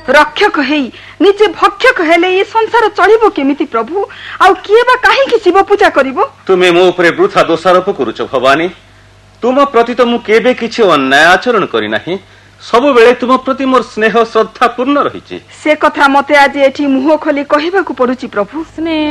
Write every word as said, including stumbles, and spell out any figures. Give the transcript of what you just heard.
रक्षक हेई निजे भक्षक हेले ये संसार चलिबो केमिति प्रभु आउ किए बा काहे कि शिव पूजा करिवो तुमे मो ऊपर वृथा दोषारोप करूछ भवानी तुम प्रति तो मु केबे किछि अन्याय आचरण करि नाही सब बेले तुम प्रति मोर स्नेह श्रद्धा पूर्ण रहिछि से कथा मते आज एठी मुह खोली कहिबा को पडुछि प्रभु स्नेह